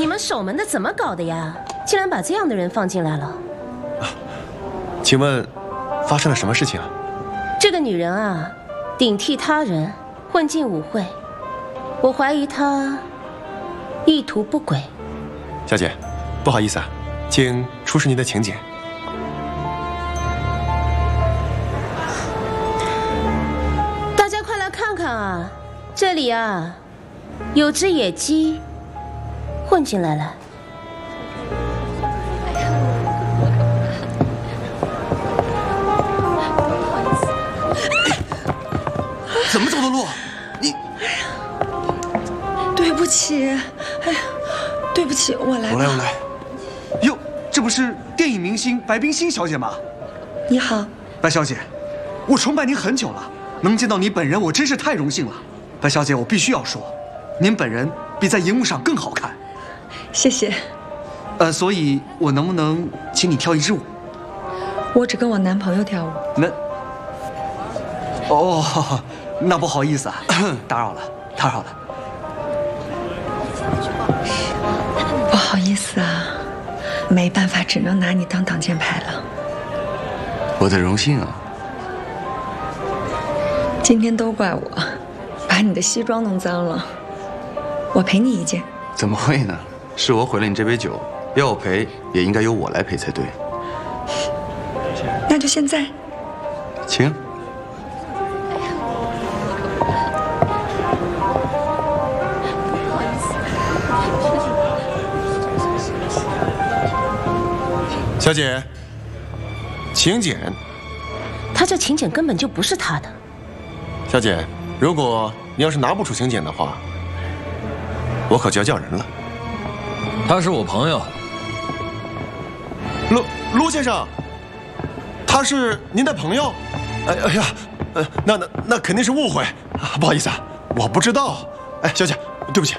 你们守门的怎么搞的呀？竟然把这样的人放进来了。 请问，发生了什么事情啊？ 这个女人啊，顶替他人混进舞会，我怀疑她意图不轨。 小姐，不好意思啊，请出示您的请柬。 大家快来看看啊，这里啊，有只野鸡混进来了。 怎么走的路？你…… 对不起，哎呀，对不起，我来吧。 我来。哟，这不是电影明星白冰心小姐吗？ 你好， 白小姐，我崇拜您很久了，能见到你本人，我真是太荣幸了。白小姐，我必须要说，您本人比在荧幕上更好看。 谢谢。 所以我能不能请你跳一支舞？ 我只跟我男朋友跳舞。 哦，那不好意思啊，打扰了。 不好意思啊，没办法，只能拿你当挡箭牌了。 我的荣幸啊。 今天都怪我，把你的西装弄脏了。我赔你一件。 怎么会呢？是我毁了你这杯酒，要我赔也应该由我来赔才对。 那就现在。 请。 小姐，请柬。 他这请柬根本就不是他的。 小姐，如果你要是拿不出请柬的话，我可就要叫人了。 他是我朋友。 卢先生，他是您的朋友？哎呀，那肯定是误会，不好意思啊，我不知道。哎，小姐，对不起。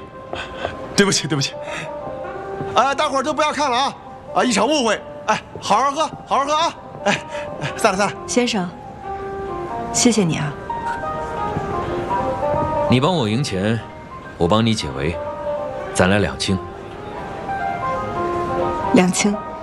哎，大伙儿都不要看了啊！一场误会。哎，好好喝啊！哎，散了。 先生，谢谢你啊。 你帮我赢钱，我帮你解围，咱俩2清。 2清。